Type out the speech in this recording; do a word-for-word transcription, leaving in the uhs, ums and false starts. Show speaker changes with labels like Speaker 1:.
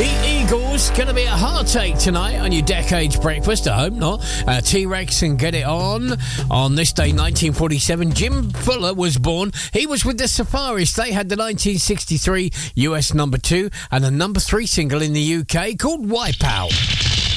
Speaker 1: Eagles, gonna be a heartache tonight on your Decades Breakfast. I hope not. Uh, T-Rex and Get It On. On this day, nineteen forty-seven, Jim Fuller was born. He was with the Safaris. They had the nineteen sixty-three U S number two and a number three single in the U K called Wipeout.